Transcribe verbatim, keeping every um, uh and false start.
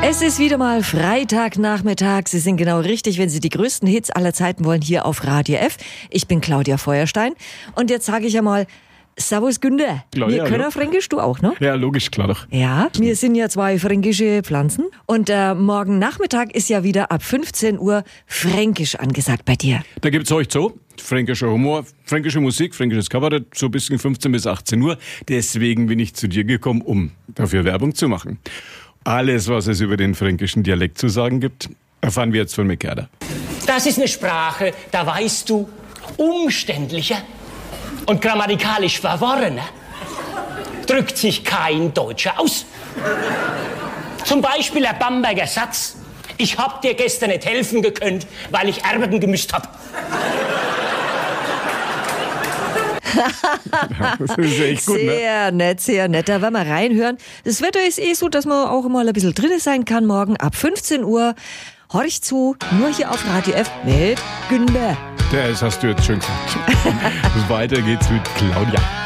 Es ist wieder mal Freitagnachmittag. Sie sind genau richtig, wenn Sie die größten Hits aller Zeiten wollen, hier auf Radio F. Ich bin Claudia Feuerstein und jetzt sage ich ja mal, Servus Günther. Claudia, wir können hallo. Fränkisch, du auch, ne? Ja, logisch, klar doch. Ja, wir sind ja zwei fränkische Pflanzen und äh, morgen Nachmittag ist ja wieder ab fünfzehn Uhr Fränkisch angesagt bei dir. Da gibt's euch so, fränkischer Humor, fränkische Musik, fränkisches Kabarett, so bis fünfzehn bis achtzehn Uhr. Deswegen bin ich zu dir gekommen, um dafür Werbung zu machen. Alles, was es über den fränkischen Dialekt zu sagen gibt, erfahren wir jetzt von Mikerda. Das ist eine Sprache, da weißt du, umständlicher und grammatikalisch verworrener drückt sich kein Deutscher aus. Zum Beispiel der Bamberger Satz: Ich hab dir gestern nicht helfen gekönnt, weil ich Erben gemüsst hab. Das ist echt gut, ne? Sehr nett, sehr nett. Da werden wir reinhören. Das Wetter ist eh so, dass man auch mal ein bisschen drin sein kann morgen ab fünfzehn Uhr. Horch zu, nur hier auf Radio F mit Günther. Das hast du jetzt schön gesagt. Weiter geht's mit Claudia.